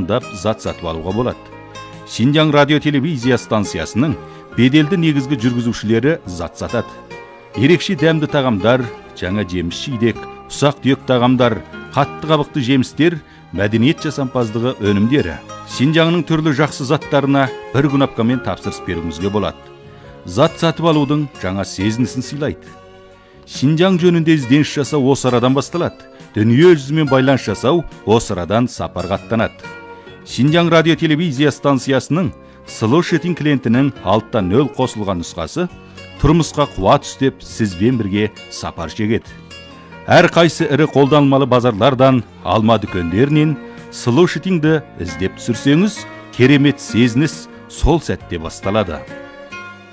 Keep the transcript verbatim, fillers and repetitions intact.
тағамдап зат сатып алуға болады. Шинжаң радио телевизия станциясының беделді негізгі жүргізушілері зат сатады. Ерекше дәмді тағамдар, жаңа жеміс жидек, ұсақ түйек тағамдар, қатты қабықты жемістер, мәдениет жасампаздығы өнімдері. Шинжаңның түрлі жақсы заттарына бір күнапкамен тапсырыс беруіңізге болады. Зат сатып алудың жаңа сезінісін сыйлайды. Шинжаң жөнінде ізденіс жасау осы арадан басталады. Дүние жүзімен байланыс жасау осы арадан сапарға аттанады. Шинжаң радио телевизия станциясының Слушатель клиентінің алттан нөл қосылған нұсқасы тұрмысқа қуат үстеп сізбен бірге сапар шегеді. Әр қайсы ірі қолданылмалы базарлардан, алма дүкендерінен Слушательді іздеп түсірсеңіз, керемет сезініс сол сәтте басталады.